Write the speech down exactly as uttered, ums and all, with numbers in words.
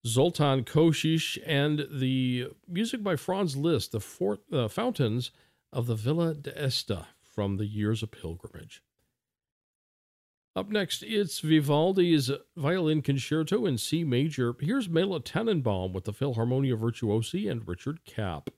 Zoltan Koshish, and the music by Franz Liszt, the Fort, uh, Fountains of the Villa d'Este from the Years of Pilgrimage. Up next, it's Vivaldi's Violin Concerto in C major. Here's Mela Tenenbaum with the Philharmonia Virtuosi and Richard Kapp.